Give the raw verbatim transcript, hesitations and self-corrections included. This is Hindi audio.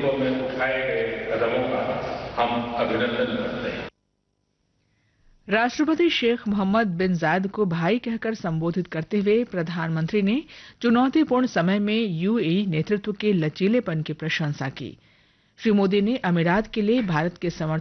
नेतृत्व में उठाए गए कदमों का हम अभिनंदन करते हैं। राष्ट्रपति शेख मोहम्मद बिन जायद को भाई कहकर संबोधित करते हुए प्रधानमंत्री ने चुनौतीपूर्ण समय में यूएई नेतृत्व के लचीलेपन की प्रशंसा की। श्री मोदी ने अमीरात के लिए भारत के समर्थन